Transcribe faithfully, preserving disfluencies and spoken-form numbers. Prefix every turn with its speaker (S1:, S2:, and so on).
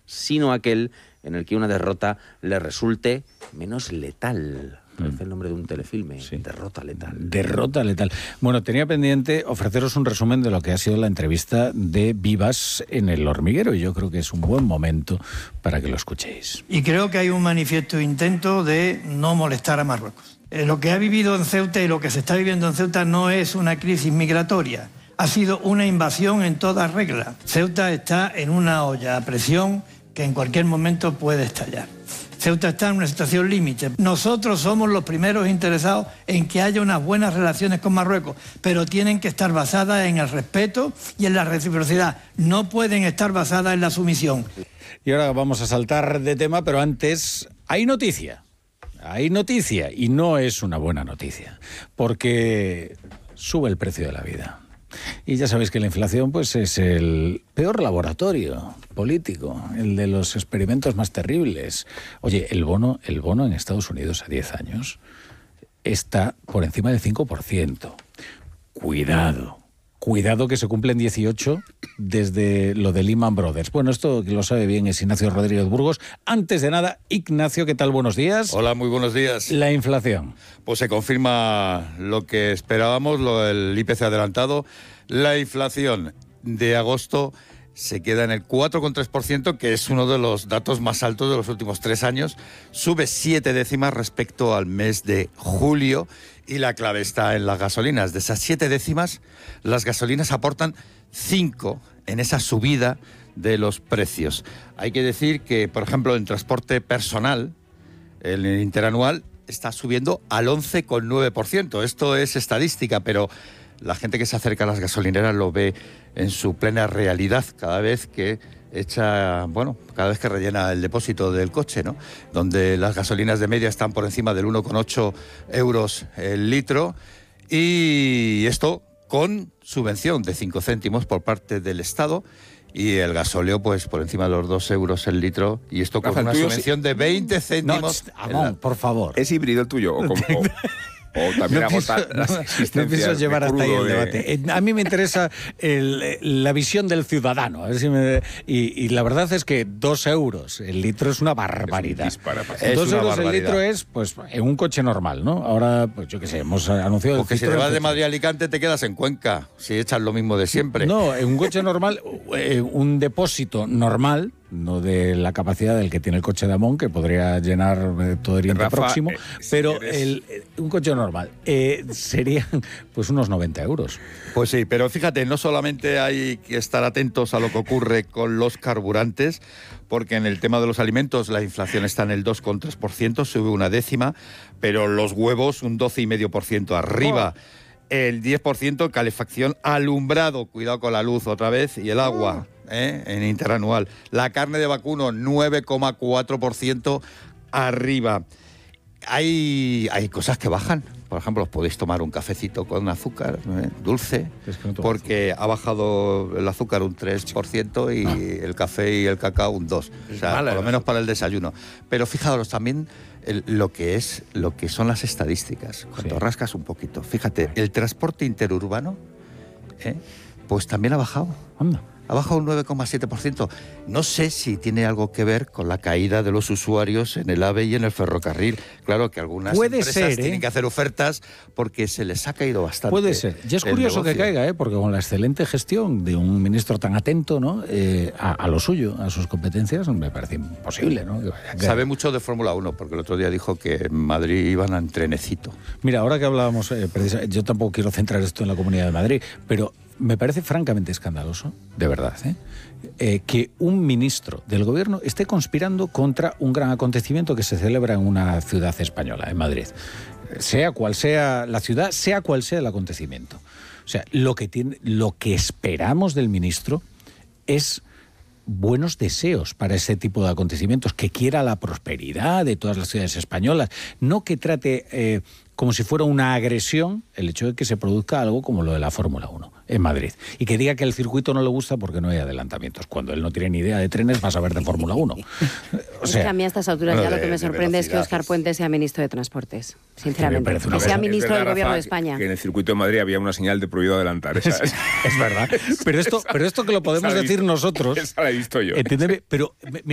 S1: sino aquel en el que una derrota le resulte menos letal. Parece el nombre de un telefilme, sí. Derrota letal.
S2: Derrota letal. Bueno, tenía pendiente ofreceros un resumen de lo que ha sido la entrevista de Vivas en El Hormiguero, y yo creo que es un buen momento para que lo escuchéis.
S3: Y creo que hay un manifiesto intento de no molestar a Marruecos. Eh, lo que ha vivido en Ceuta y lo que se está viviendo en Ceuta no es una crisis migratoria, ha sido una invasión en toda regla. Ceuta está en una olla a presión que en cualquier momento puede estallar. Ceuta está en una situación límite. Nosotros somos los primeros interesados en que haya unas buenas relaciones con Marruecos, pero tienen que estar basadas en el respeto y en la reciprocidad. No pueden estar basadas en la sumisión.
S2: Y ahora vamos a saltar de tema, pero antes hay noticia. Hay noticia y no es una buena noticia, porque sube el precio de la vida. Y ya sabéis que la inflación pues es el peor laboratorio político, el de los experimentos más terribles. Oye, el bono, el bono en Estados Unidos a diez años está por encima del cinco por ciento. Cuidado, cuidado que se cumplen dieciocho desde lo de Lehman Brothers. Bueno, esto que lo sabe bien es Ignacio Rodríguez Burgos. Antes de nada, Ignacio, ¿qué tal? Buenos días.
S4: Hola, muy buenos días.
S2: La inflación.
S4: Pues se confirma lo que esperábamos, lo del I P C adelantado. La inflación de agosto se queda en el cuatro coma tres por ciento, que es uno de los datos más altos de los últimos tres años. Sube siete décimas respecto al mes de julio, y la clave está en las gasolinas. De esas siete décimas, las gasolinas aportan cinco en esa subida de los precios. Hay que decir que, por ejemplo, en transporte personal, el interanual está subiendo al once coma nueve por ciento. Esto es estadística, pero la gente que se acerca a las gasolineras lo ve en su plena realidad cada vez que echa, bueno, cada vez que rellena el depósito del coche, ¿no? Donde las gasolinas de media están por encima del uno coma ocho euros el litro, y esto con subvención de cinco céntimos por parte del Estado, y el gasóleo pues por encima de los dos euros el litro, y esto con
S5: Rafa,
S4: una subvención sí. de veinte céntimos.
S2: No, Amón, la... por favor.
S5: ¿Es híbrido el tuyo? ¿O, como, o, o también
S2: no
S5: agota
S2: pienso,
S5: las
S2: no,
S5: existencias
S2: no pienso llevar
S5: de
S2: hasta ahí el
S5: de...
S2: debate. A mí me interesa el, la visión del ciudadano. A ver si me, y, y la verdad es que dos euros el litro es una barbaridad.
S5: Es un
S4: es
S2: dos
S4: una
S2: euros
S4: barbaridad.
S2: el litro es, pues, en un coche normal, ¿no? Ahora, pues yo qué sé, hemos anunciado...
S4: Porque si te vas de Madrid a Alicante te quedas en Cuenca, si echas lo mismo de siempre.
S2: No, en un coche normal, eh, un depósito normal, no de la capacidad del que tiene el coche de Amón, que podría llenar eh, todo Oriente
S5: Rafa,
S2: Próximo,
S5: eh, si
S2: pero
S5: eres...
S2: el, un coche normal eh, serían pues unos noventa euros.
S4: Pues sí, pero fíjate, no solamente hay que estar atentos a lo que ocurre con los carburantes, porque en el tema de los alimentos la inflación está en el dos coma tres por ciento, sube una décima, pero los huevos un doce coma cinco por ciento arriba. Oh. El diez por ciento calefacción, alumbrado, cuidado con la luz otra vez, y el agua. Oh. ¿Eh? En interanual. La carne de vacuno, nueve coma cuatro por ciento arriba. Hay, hay cosas que bajan. Por ejemplo, os podéis tomar un cafecito con azúcar, ¿eh? Dulce, es que no porque azúcar. Ha bajado el azúcar un tres por ciento y ah. el café y el cacao un dos por ciento. O sea, vale, por lo menos para el desayuno. Pero fijaros también el, lo que es lo que son las estadísticas. Cuando sí. rascas un poquito. Fíjate, el transporte interurbano, ¿eh? pues también ha bajado.
S2: Anda.
S4: Ha bajado un nueve coma siete por ciento. No sé si tiene algo que ver con la caída de los usuarios en el AVE y en el ferrocarril. Claro que algunas
S2: Puede
S4: empresas
S2: ser, ¿eh?
S4: tienen que hacer ofertas porque se les ha caído bastante.
S2: Puede ser. Ya es curioso
S4: negocio.
S2: que caiga, ¿eh? Porque con la excelente gestión de un ministro tan atento, ¿no? Eh, a, a lo suyo, a sus competencias, me parece imposible, ¿no? Que...
S4: Sabe mucho de Fórmula uno, porque el otro día dijo que en Madrid iban en trenecito.
S2: Mira, ahora que hablábamos, eh, yo tampoco quiero centrar esto en la Comunidad de Madrid, pero me parece francamente escandaloso, de verdad, ¿eh? Eh, que un ministro del gobierno esté conspirando contra un gran acontecimiento que se celebra en una ciudad española, en Madrid. Sea cual sea la ciudad, sea cual sea el acontecimiento. O sea, lo que tiene, lo que esperamos del ministro es buenos deseos para ese tipo de acontecimientos, que quiera la prosperidad de todas las ciudades españolas, no que trate eh, como si fuera una agresión el hecho de que se produzca algo como lo de la Fórmula uno en Madrid, y que diga que el circuito no le gusta porque no hay adelantamientos, cuando él no tiene ni idea de trenes, vas a ver de Fórmula uno. O sea,
S6: es que a mí a estas alturas ya
S4: de,
S6: lo que me sorprende es que Óscar Puente sea ministro de Transportes, sinceramente, que sea ministro del Gobierno de España.
S5: Que en el circuito de Madrid había una señal de prohibido adelantar. Esa,
S2: es, es verdad, pero esto, pero esto que lo podemos decir nosotros...
S5: Esa la he visto yo.
S2: Entiéndeme, pero...